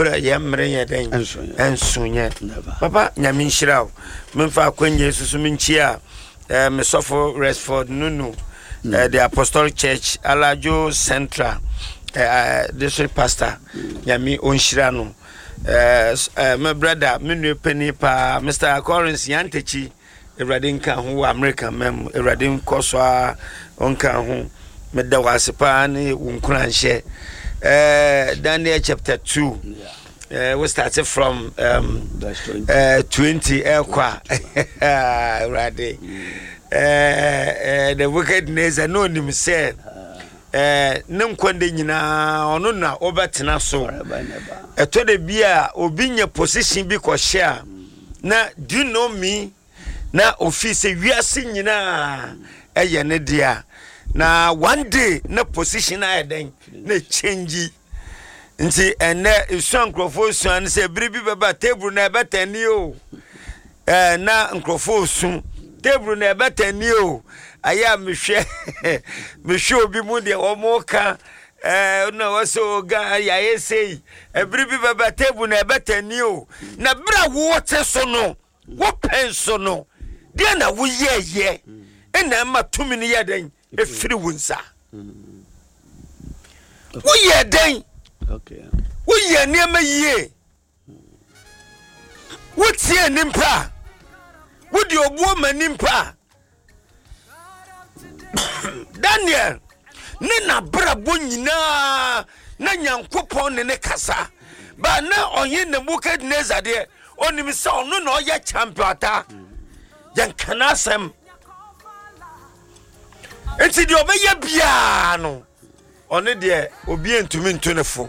bra yemre yeden ensunye papa nyame nhyira wo memfa akwenye susu minchia me sofo Resford Nunu the Apostolic Church Alajo Central district pastor nyame onhyira no my brother menu penny pa Mr. Collins Yantechi Eradin kan ho American mem Eradin koswa onkan ho meda wasepa ne wonkuranhye Daniel chapter 2 we started from 20 ekwa Erade the wickedness anonim say nemkwande nyina ono na obetena so eto de bia obinya position bi ko share na do you know me na office wiase nyina eye ne dia na one day na position ayeden na change nti ene isu nkrofo su an se biribi baba table na betani o na nkrofo su table na betani o aya mehwe obi mu de omoka na waso ga ya yesei biribi baba table na betani o na bra wo te so no wo penso no de na wo ye ena ma tumi ne yeden efiri wunsa wo ye den okay wo ye niam yie wo tie nimpa wo di obuo manimpa Daniel ne na brabo nyina na Nyankopon ne kasa ba na onye Nebukadnezar de onim se ono na oye champion ata yankanasem enti de obeye bia no one de obi entumi ntonefo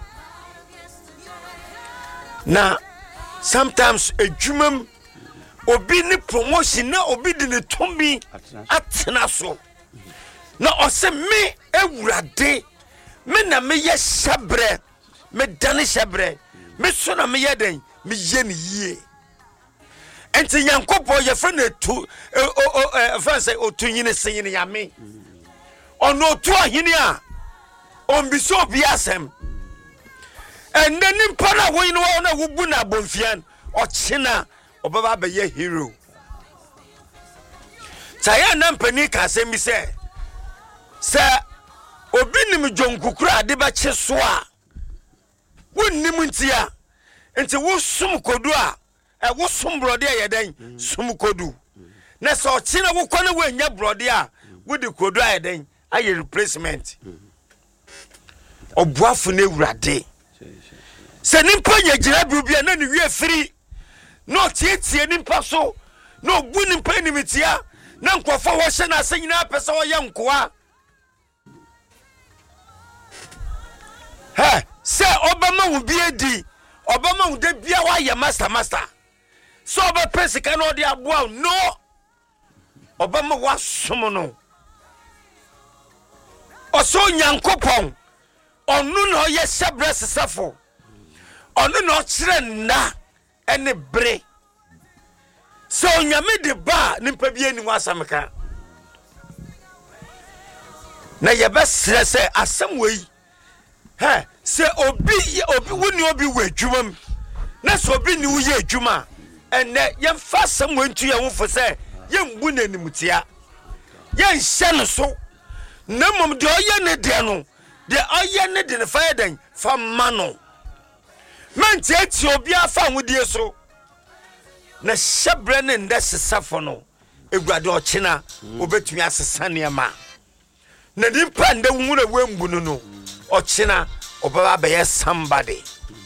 na sometimes adwumam obi ni promotion na obi di ne tombi atena so na ose me ewurade me na me ye shabre me dane shabre me so na me ye den me ye ne yie enti Nyankopɔ ye fa na tu fa say otunyine senyine yame ono otu ahini a ombiso obi asem and then impana wo na wubu na bonfian ochina obaba be ye hero saya na mpani ka asem bi se obi nim jonkukura ade ba che so a wonnim ntia enti wo sum kodu a wo sum brode a yeden sum kodu na so ochina wo kɔ na wo anya brode a wo di kodu a yeden aye replacement obuafo na ewurade se nimpa nya gira bibia na ne wie firi no tietie nimpa so no obu nimpa nimitia na nkofo wo hye na asanyina pesa wo ye nkoa se obama wo biedi obama wo de bia wa ye master so oba pesika no de aboa no obama wa som no oso Nyankopon onu no ye sebre sesafo onu no kire na ene bre so nyame de ba nimpa bi ani wasamka na ye besre se asem wei se obi woni obi wadwumam na so obi ni wo ye adwuma ene ye fa asem wentu ye wofo se ye mbu nanimutia ye nhye no so na mom de oye ne de no de oye ne de ne fa den fa mano manti eti obi afa hodie so na shebre ne ndese safo no egwade ochina obetumi asesa ne ma na dimpa nda nwura wembu no ochina obaba be somebody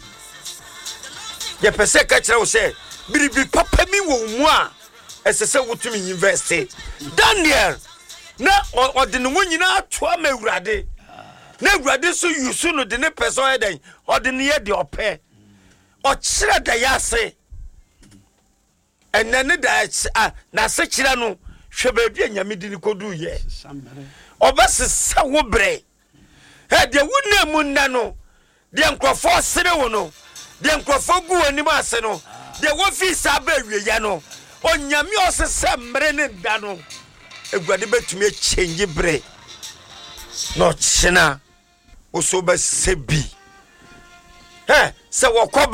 ye pese ka kire wo se biribi papa mi wo mu a esese wotumi university Daniel na odene wonyina atoa ma ewurade na ewurade so yusu no de ne peso eden odene ye de ope o kire da yase enene da na se kire no hwe ba bia nyame di ni kodu ye obasesa wo bre de wunemu nna no de nkrofo sere wo no de nkrofo gu anim ase no de wo fi sa ba awie ya no onyame osese mre ne da no egwade betumi change bre no china oso ba sebi se wo